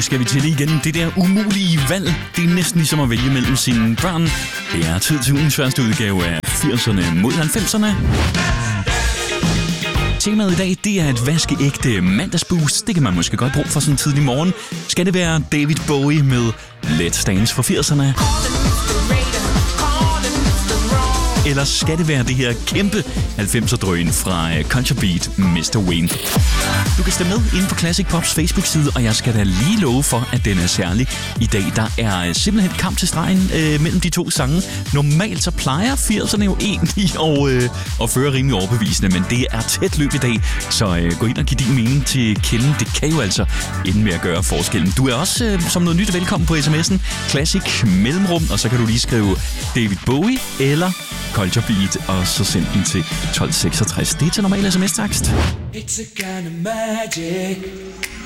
Nu skal vi til igen det der umulige valg. Det er næsten ligesom at vælge mellem sine børn. Det er tid til ugens første udgave af 80'erne mod 90'erne. Temaet i dag, det er et vaskeægte mandagsboost. Det kan man måske godt bruge for sådan en tidlig morgen. Skal det være David Bowie med Let's Dance for 80'erne? Eller skal det være det her kæmpe 90'er-drøn fra Culture Beat, Mr. Wayne? Du kan stemme med inde på Classic Pops Facebook-side, og jeg skal da lige love for, at den er særlig. I dag der er simpelthen kamp til stregen mellem de to sange. Normalt så plejer 80'erne jo egentlig at føre rimelig overbevisende, men det er tæt løb i dag, så gå ind og giv din mening til kende. Det kan jo altså ende med at gøre forskellen. Du er også som noget nyt velkommen på sms'en. Classic mellemrum, og så kan du lige skrive David Bowie eller Culture Beat, og så send den til 1266. Det er til normal sms-takst. It's a kind of magic.